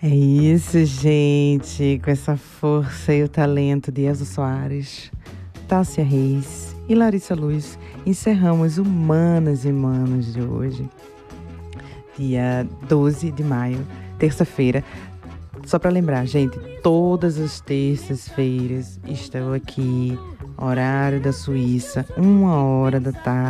É isso, gente. Com essa força e o talento de Elza Soares, Tássia Reis e Larissa Luz, encerramos Humanas e Manos de hoje, dia 12 de maio, terça-feira. Só para lembrar, gente, todas as terças-feiras estou aqui, horário da Suíça, 1 hora da tarde.